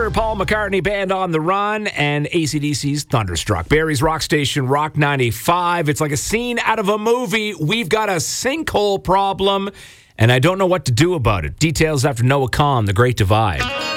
Paul McCartney Band on the Run and AC/DC's Thunderstruck. Barrie's Rock Station, Rock 95. It's like a scene out of a movie. We've got a sinkhole problem, and I don't know what to do about it. Details after Noah Kahn, The Great Divide.